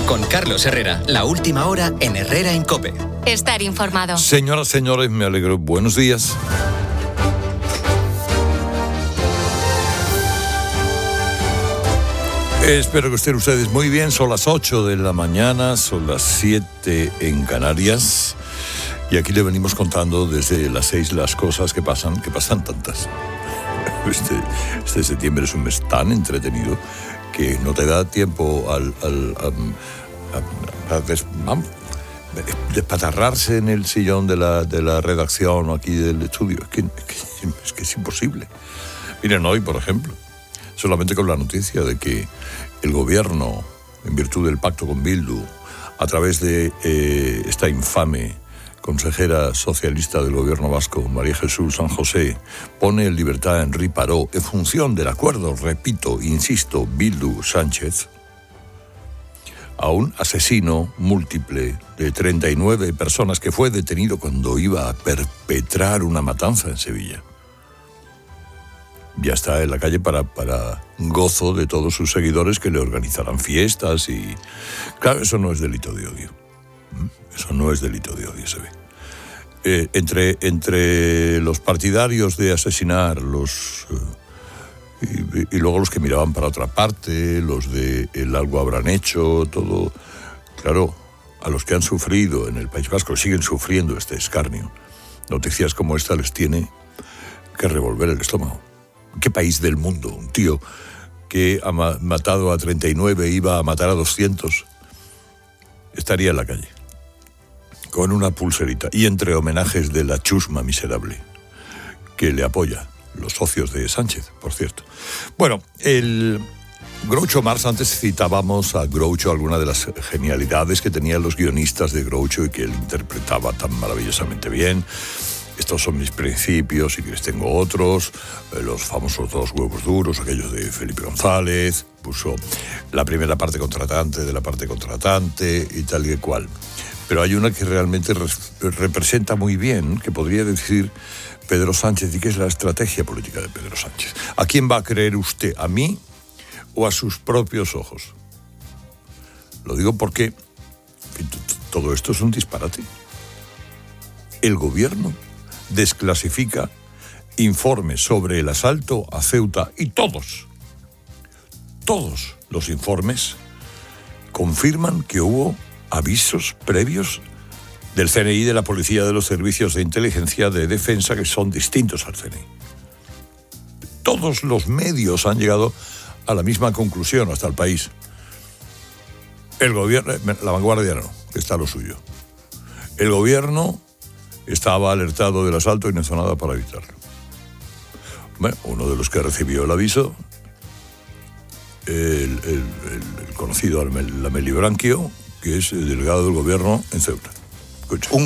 Con Carlos Herrera, la última hora en Herrera en COPE. Estar informado. Señoras, señores, me alegro. Buenos días. Espero que estén ustedes muy bien. Son las 8 de la mañana, son las 7 en Canarias. Y aquí le venimos contando desde las 6 las cosas que pasan tantas. Este septiembre es un mes tan entretenido que no te da tiempo a despatarrarse en el sillón de la redacción o aquí del estudio. Es que es imposible. Miren, hoy, por ejemplo, solamente con la noticia de que el gobierno, en virtud del pacto con Bildu, a través de esta infame consejera socialista del gobierno vasco, María Jesús San José, pone en libertad a Henri Parot en función del acuerdo, repito, insisto, Bildu-Sánchez, a un asesino múltiple de 39 personas que fue detenido cuando iba a perpetrar una matanza en Sevilla. Ya está en la calle para gozo de todos sus seguidores que le organizarán fiestas y... Claro, eso no es delito de odio. Eso no es delito de odio, se ve. Entre los partidarios de asesinar, y luego los que miraban para otra parte, los de el algo habrán hecho, todo... Claro, a los que han sufrido en el País Vasco, siguen sufriendo este escarnio. Noticias como esta les tiene que revolver el estómago. ¿Qué país del mundo? Un tío que ha matado a 39, iba a matar a 200, estaría en la calle, con una pulserita, y entre homenajes de la chusma miserable, que le apoya, los socios de Sánchez, por cierto. Bueno, el Groucho Marx, antes citábamos a Groucho, alguna de las genialidades que tenían los guionistas de Groucho y que él interpretaba tan maravillosamente bien. Estos son mis principios, si quieres tengo otros, los famosos 2 huevos duros, aquellos de Felipe González, puso la primera parte contratante de la parte contratante y tal y cual. Pero hay una que realmente representa muy bien, que podría decir Pedro Sánchez, y que es la estrategia política de Pedro Sánchez. ¿A quién va a creer usted? ¿A mí o a sus propios ojos? Lo digo porque todo esto es un disparate. El gobierno desclasifica informes sobre el asalto a Ceuta y todos los informes confirman que hubo avisos previos del CNI, de la policía, de los servicios de inteligencia, de defensa, que son distintos al CNI. Todos los medios han llegado a la misma conclusión, hasta el País. El gobierno, La Vanguardia no, que está lo suyo. El gobierno estaba alertado del asalto y no hizo nada para evitarlo. Bueno, uno de los que recibió el aviso, el conocido Lameli Branquio, que es el delegado del gobierno en Ceuta. Escucha.